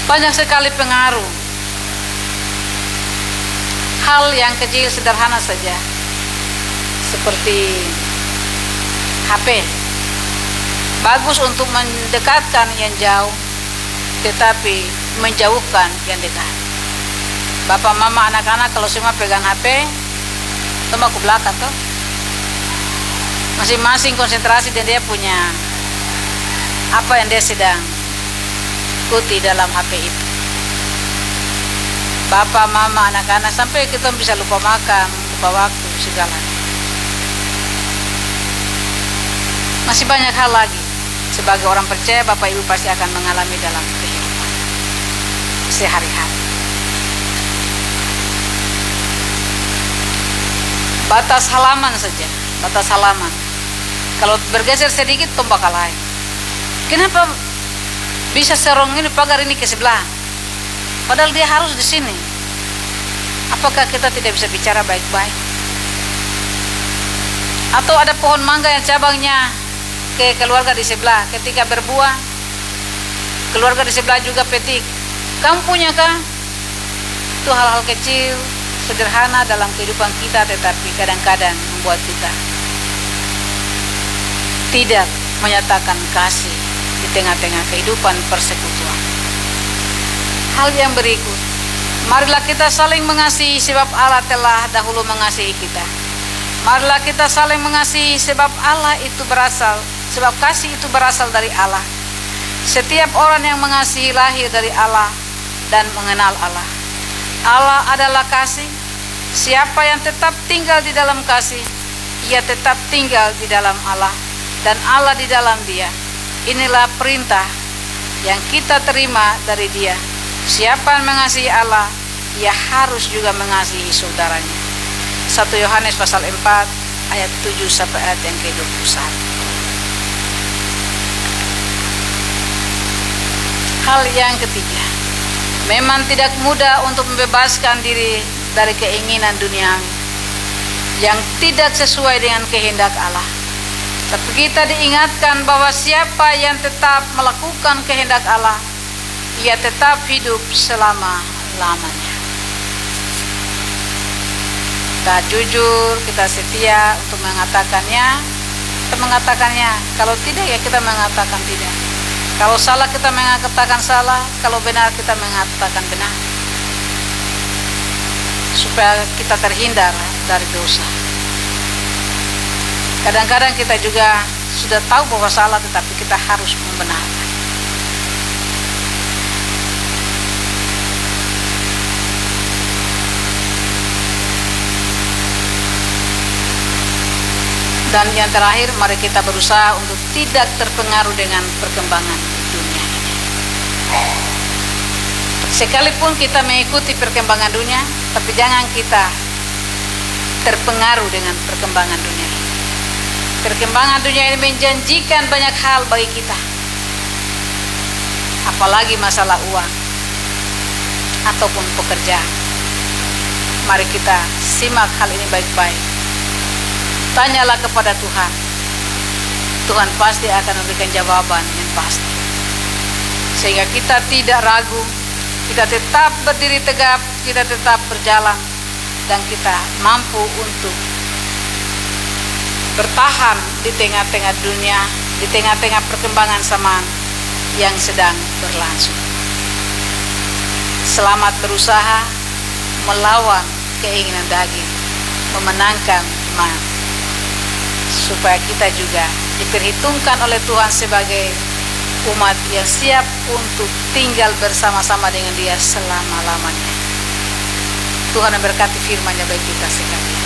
Banyak sekali pengaruh. Hal yang kecil sederhana saja, seperti HP. Bagus untuk mendekatkan yang jauh, tetapi menjauhkan yang dekat. Bapak, mama, anak-anak kalau semua pegang HP, tunggu ke belakang tuh. Masing-masing konsentrasi dan dia punya apa yang dia sedang ikuti dalam HP itu. Bapak, mama, anak-anak sampai kita bisa lupa makan, lupa waktu, segala. Masih banyak hal lagi. Sebagai orang percaya, Bapak Ibu pasti akan mengalami dalam kehidupan sehari-hari. Batas halaman saja, batas halaman. Kalau bergeser sedikit, tombak lain. Kenapa bisa serong ini pagar ini ke sebelah? Padahal dia harus di sini. Apakah kita tidak bisa bicara baik-baik? Atau ada pohon mangga yang cabangnya ke keluarga di sebelah, ketika berbuah, keluarga di sebelah juga petik. Kamu punya kah? Itu hal-hal kecil, sederhana dalam kehidupan kita, tetapi kadang-kadang membuat kita tidak menyatakan kasih di tengah-tengah kehidupan persekutuan. Hal yang berikut, marilah kita saling mengasihi sebab Allah telah dahulu mengasihi kita. Marilah kita saling mengasihi sebab sebab kasih itu berasal dari Allah. Setiap orang yang mengasihi lahir dari Allah dan mengenal Allah. Allah adalah kasih. Siapa yang tetap tinggal di dalam kasih, ia tetap tinggal di dalam Allah dan Allah di dalam dia. Inilah perintah yang kita terima dari dia. Siapa yang mengasihi Allah, ia harus juga mengasihi saudaranya. 1 Yohanes pasal 4 ayat 7 sampai ayat yang ke-21. Hal yang ketiga, memang tidak mudah untuk membebaskan diri dari keinginan duniawi yang tidak sesuai dengan kehendak Allah. Tapi kita diingatkan bahwa siapa yang tetap melakukan kehendak Allah, ia tetap hidup selama-lamanya. Kita jujur, kita setia untuk mengatakannya, kita mengatakannya. Kalau tidak, ya kita mengatakan tidak. Kalau salah, kita mengatakan salah. Kalau benar, kita mengatakan benar. Supaya kita terhindar dari dosa. Kadang-kadang kita juga sudah tahu bahwa salah, tetapi kita harus membenarkan. Dan yang terakhir, mari kita berusaha untuk tidak terpengaruh dengan perkembangan dunia ini. Sekalipun kita mengikuti perkembangan dunia, tapi jangan kita terpengaruh dengan perkembangan dunia ini. Perkembangan dunia ini menjanjikan banyak hal bagi kita, apalagi masalah uang ataupun pekerjaan. Mari kita simak hal ini baik-baik. Tanyalah kepada Tuhan. Tuhan pasti akan memberikan jawaban yang pasti. Sehingga kita tidak ragu, kita tetap berdiri tegap, kita tetap berjalan, dan kita mampu untuk bertahan di tengah-tengah dunia, di tengah-tengah perkembangan zaman yang sedang berlangsung. Selamat berusaha melawan keinginan daging, memenangkan iman, supaya kita juga diperhitungkan oleh Tuhan sebagai umat yang siap untuk tinggal bersama-sama dengan Dia selama-lamanya. Tuhan memberkati firman-Nya bagi kita sekalian.